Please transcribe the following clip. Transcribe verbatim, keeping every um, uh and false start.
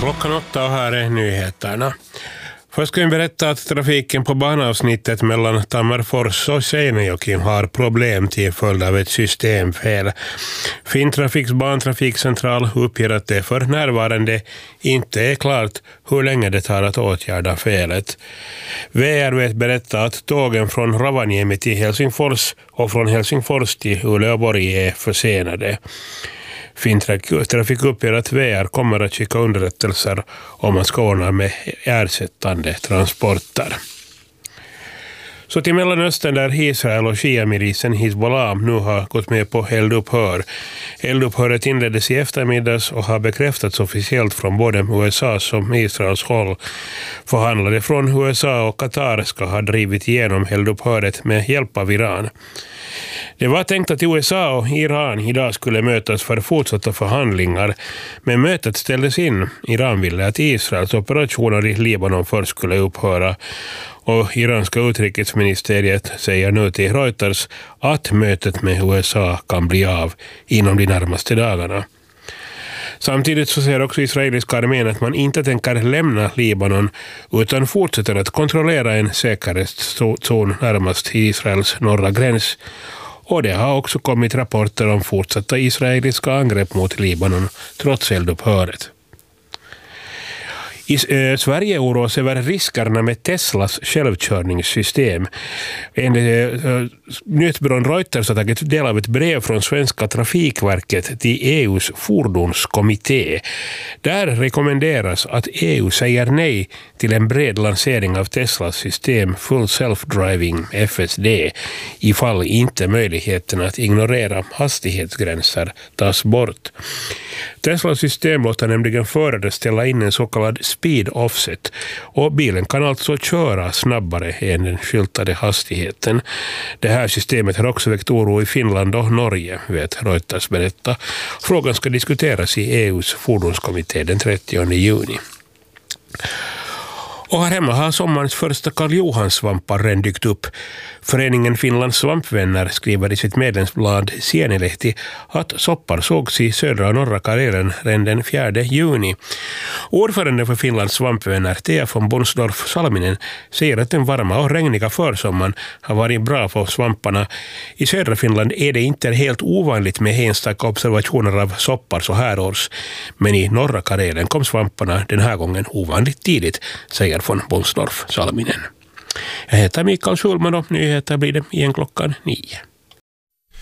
Klockan åtta och här är nyheterna. Först ska vi berätta att trafiken på banavsnittet mellan Tammerfors och Seinäjoki har problem till följd av ett systemfel. Finntrafiks bantrafikcentral uppger att det för närvarande inte är klart hur länge det tar att åtgärda felet. V R vet berätta att tågen från Ravaniemi till Helsingfors och från Helsingfors till Uleåborg är försenade. Finntrafik uppger att V R kommer att skicka underrättelser om man ska ordna med ersättande transporter. Så till Mellanöstern där Israel och Shia-milisen Hizbollah nu har gått med på eldupphör. Eldupphöret inleddes i eftermiddags och har bekräftats officiellt från både U S A som Israels håll. Förhandlare från U S A och Qatar ska ha drivit igenom eldupphöret med hjälp av Iran. Det var tänkt att U S A och Iran idag skulle mötas för fortsatta förhandlingar, men mötet ställdes in. Iran ville att Israels operationer i Libanon först skulle upphöra, och iranska utrikesministeriet säger nu till Reuters att mötet med U S A kan bli av inom de närmaste dagarna. Samtidigt så säger också israeliska armén att man inte tänker lämna Libanon utan fortsätter att kontrollera en säkerhetszon närmast Israels norra gräns. Och det har också kommit rapporter om fortsatta israeliska angrepp mot Libanon trots eldupphöret. I eh, Sverige oroas över riskerna med Teslas självkörningssystem. Enligt eh, nyhetsbyrån Reuters har tagit del av ett brev från Svenska Trafikverket till E U:s fordonskommitté. Där rekommenderas att E U säger nej till en bred lansering av Teslas system Full Self-Driving F S D ifall inte möjligheten att ignorera hastighetsgränser tas bort. Teslas system låter nämligen förare ställa in en så kallad speed offset, och bilen kan alltså köra snabbare än den skyltade hastigheten. Det här systemet har också väckt oro i Finland och Norge, vet Reuters berätta. Frågan ska diskuteras i E U:s fordonskommitté den trettionde juni. Och här hemma har sommarens första Karl Johans-svampar redan dykt upp. Föreningen Finlands svampvänner skriver i sitt medlemsblad Sienilehti att soppar sågs i södra och norra Karelen redan den fjärde juni. Ordförande för Finlands svampvänner, Tea von Bonsdorf-Salminen, säger att den varma och regniga försommaren har varit bra för svamparna. I södra Finland är det inte helt ovanligt med enstaka observationer av soppar så här års, men i norra Karelen kom svamparna den här gången ovanligt tidigt, säger von Bonsdorf-Salminen. Jag heter Mikael Schulman och nyheter blir det igen klockan nio.